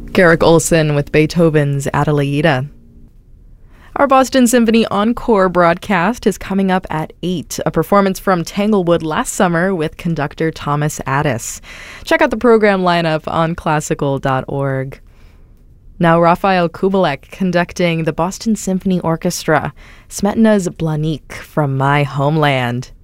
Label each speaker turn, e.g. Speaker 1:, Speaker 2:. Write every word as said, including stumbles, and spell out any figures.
Speaker 1: Garrick Olson with Beethoven's Adelaide. Our Boston Symphony Encore broadcast is coming up at eight, a performance from Tanglewood last summer with conductor Thomas Addis. Check out the program lineup on classical dot org. Now Raphael Kubelik conducting the Boston Symphony Orchestra, Smetana's Blanik from My Homeland.